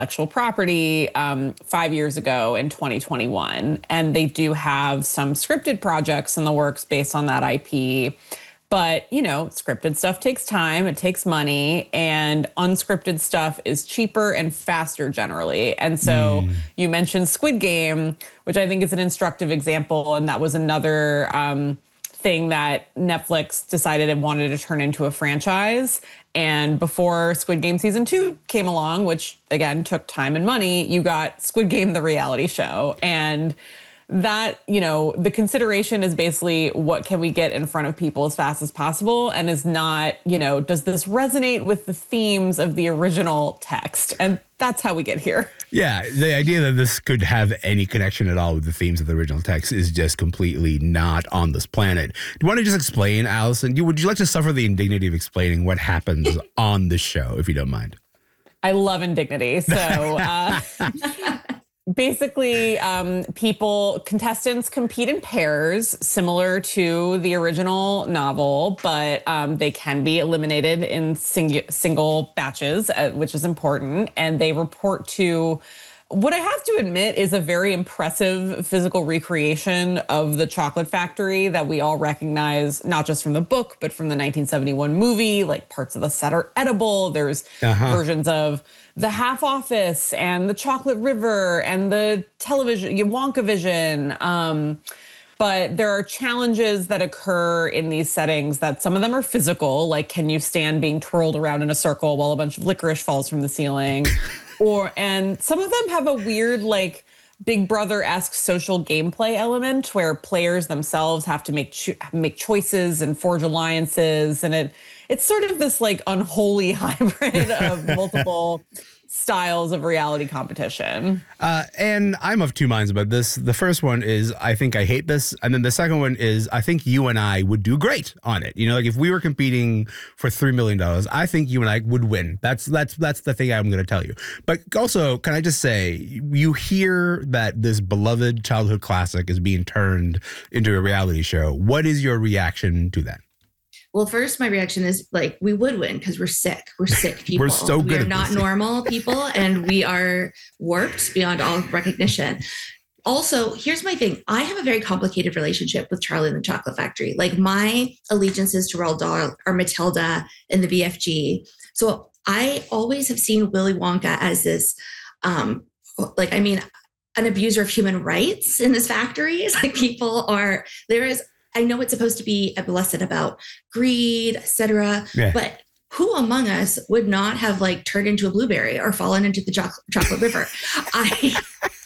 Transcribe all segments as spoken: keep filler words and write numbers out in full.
intellectual property um, five years ago in twenty twenty-one. And they do have some scripted projects in the works based on that I P. But, you know, scripted stuff takes time, it takes money, and unscripted stuff is cheaper and faster generally. And so mm. you mentioned Squid Game, which I think is an instructive example. And that was another um, thing that Netflix decided it wanted to turn into a franchise. And before Squid Game season two came along, which again took time and money, you got Squid Game, the reality show. And that, you know, the consideration is basically what can we get in front of people as fast as possible, and is not, you know, does this resonate with the themes of the original text? And that's how we get here. Yeah, the idea that this could have any connection at all with the themes of the original text is just completely not on this planet. Do you want to just explain, Allison? Would you like to suffer the indignity of explaining what happens on this show, if you don't mind? I love indignity. So, uh, basically, um, people, contestants compete in pairs, similar to the original novel, but um, they can be eliminated in sing- single batches, uh, which is important. And they report to what I have to admit is a very impressive physical recreation of the chocolate factory that we all recognize, not just from the book, but from the nineteen seventy-one movie. Like, parts of the set are edible. There's uh-huh. versions of the Half Office and the Chocolate River and the television, Wonka Vision. Um, but there are challenges that occur in these settings that some of them are physical, like can you stand being twirled around in a circle while a bunch of licorice falls from the ceiling? Or, and some of them have a weird, like, Big Brother-esque social gameplay element where players themselves have to make cho- make choices and forge alliances, and it it's sort of this like unholy hybrid of multiple styles of reality competition. Uh, and I'm of two minds about this. The first one is I think I hate this. And then the second one is I think you and I would do great on it. You know, like if we were competing for three million dollars, I think you and I would win. That's that's that's the thing I'm going to tell you. But also, can I just say, you hear that this beloved childhood classic is being turned into a reality show. What is your reaction to that? Well, first, my reaction is like, we would win because we're sick. We're sick people. We're so good. We're not this. normal people, and we are warped beyond all recognition. Also, here's my thing. I have a very complicated relationship with Charlie and the Chocolate Factory. Like, my allegiances to Roald Dahl are Matilda and the B F G. So I always have seen Willy Wonka as this, um, like, I mean, an abuser of human rights in this factory. It's like people are, there is, I know it's supposed to be a lesson about greed, et cetera, yeah. but who among us would not have like turned into a blueberry or fallen into the chocolate, chocolate river? I,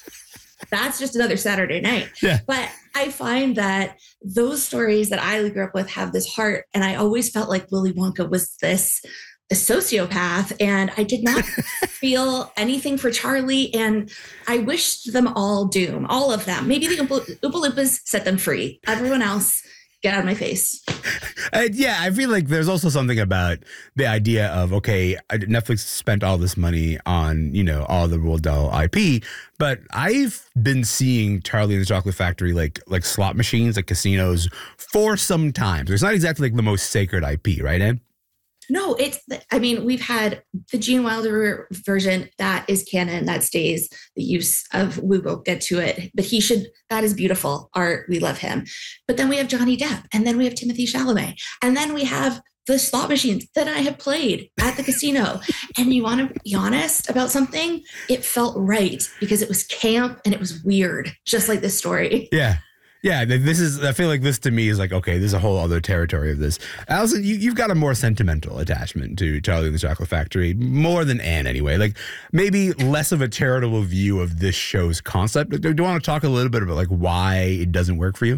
that's just another Saturday night. Yeah. But I find that those stories that I grew up with have this heart. And I always felt like Willy Wonka was this a sociopath, and I did not feel anything for Charlie, and I wished them all doom, all of them. Maybe the Oompa Loompas set them free. Everyone else, get out of my face. Uh, yeah, I feel like there's also something about the idea of, okay, Netflix spent all this money on, you know, all the Roald Dahl I P, but I've been seeing Charlie and the Chocolate Factory like like slot machines at casinos for some time. So it's not exactly like the most sacred I P, right, Ed? No, it's, I mean, we've had the Gene Wilder version that is canon, that stays, the use of, we will get to it, but he should, that is beautiful art. We love him. But then we have Johnny Depp, and then we have Timothy Chalamet, and then we have the slot machines that I have played at the casino. And you want to be honest about something? It felt right because it was camp and it was weird, just like this story. Yeah. Yeah, this is, I feel like this to me is like, okay, there's a whole other territory of this. Allison, you, you've got a more sentimental attachment to Charlie and the Chocolate Factory, more than Anne anyway. Like maybe less of a charitable view of this show's concept. Do you want to talk a little bit about like why it doesn't work for you?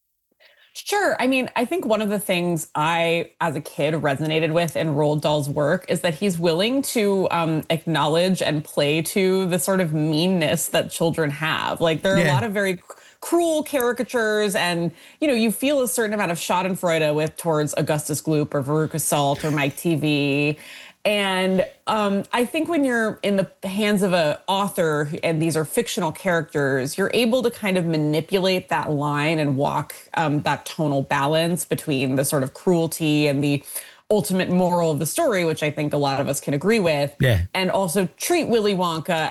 Sure. I mean, I think one of the things I, as a kid, resonated with in Roald Dahl's work is that he's willing to um, acknowledge and play to the sort of meanness that children have. Like there are yeah. a lot of very cruel caricatures, and you know, you feel a certain amount of schadenfreude with towards Augustus Gloop or Veruca Salt or Mike T V. And um, I think when you're in the hands of an author and these are fictional characters, you're able to kind of manipulate that line and walk um, that tonal balance between the sort of cruelty and the ultimate moral of the story, which I think a lot of us can agree with. Yeah. And also treat Willy Wonka